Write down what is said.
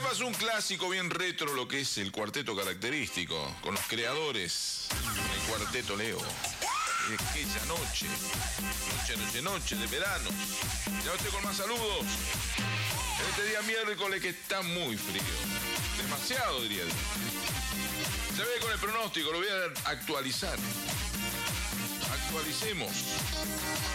pasó un clásico bien retro, lo que es el cuarteto característico, con los creadores del cuarteto Leo. Aquella noche de verano. Ya estoy con más saludos. Este día miércoles que está muy frío. Demasiado, diría yo. Se ve con el pronóstico, lo voy a actualizar. Actualicemos.